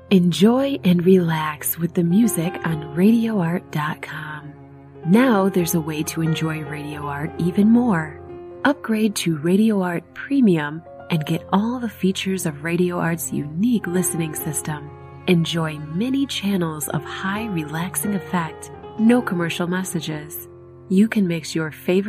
Enjoy and relax with the music on RadioArt.com. Now there's a way to enjoy Radio Art even more. Upgrade to Radio Art Premium and get all the features of Radio Art's unique listening system. Enjoy many channels of high relaxing effect, no commercial messages. You can mix your favorite